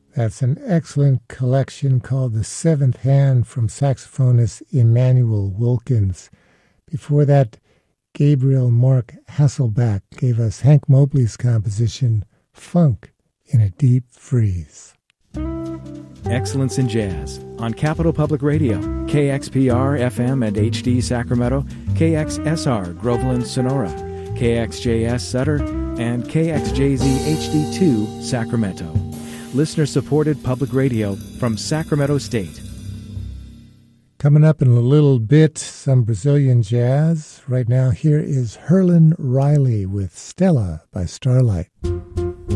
That's an excellent collection called The Seventh Hand from saxophonist Emanuel Wilkins. Before that, Gabriel Mark Hasselback gave us Hank Mobley's composition, Funk in a Deep Freeze. Excellence in Jazz on Capital Public Radio, KXPR FM and HD Sacramento, KXSR Groveland Sonora, KXJS Sutter, and KXJZ HD2 Sacramento. Listener-supported public radio from Sacramento State. Coming up in a little bit, some Brazilian jazz. Right now, here is Herlin Riley with Stella by Starlight.